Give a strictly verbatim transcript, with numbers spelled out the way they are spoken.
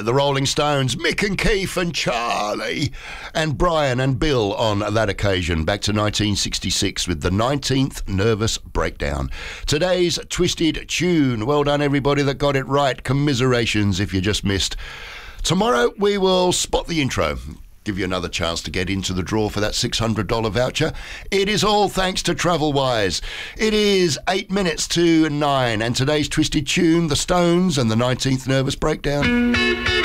the Rolling Stones, Mick and Keith and Charlie, and Brian and Bill on that occasion, back to nineteen sixty-six with the nineteenth Nervous Breakdown. Today's Twisted Tune. Well done, everybody that got it right. Commiserations if you just missed. Tomorrow we will spot the intro. Give you another chance to get into the draw for that six hundred dollars voucher. It is all thanks to TravelWise. It is eight minutes to nine, and today's Twisted Tune, the Stones and the nineteenth Nervous Breakdown.